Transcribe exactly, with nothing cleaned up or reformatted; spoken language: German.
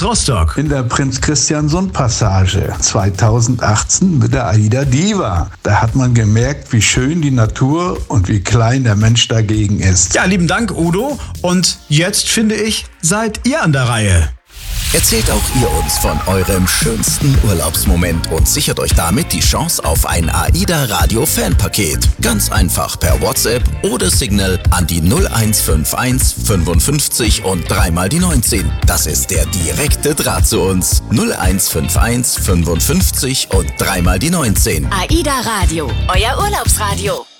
aus Rostock. In der Prinz-Christiansund-Passage zweitausendachtzehn mit der AIDA Diva. Da hat man gemerkt, wie schön die Natur und wie klein der Mensch dagegen ist. Ja, lieben Dank, Udo. Und jetzt, finde ich, seid ihr an der Reihe. Erzählt auch ihr uns von eurem schönsten Urlaubsmoment und sichert euch damit die Chance auf ein AIDA Radio Fanpaket. Ganz einfach per WhatsApp oder Signal an die null eins fünf eins fünfundfünfzig und dreimal die neunzehn. Das ist der direkte Draht zu uns. null eins fünf eins fünfundfünfzig und dreimal die neunzehn. AIDA Radio, euer Urlaubsradio.